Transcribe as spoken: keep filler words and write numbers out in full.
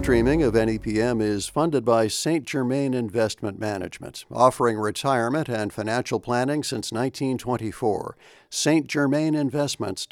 streaming of N E P M is funded by Saint Germain Investment Management, offering retirement and financial planning since nineteen twenty-four. Saint Germain Investments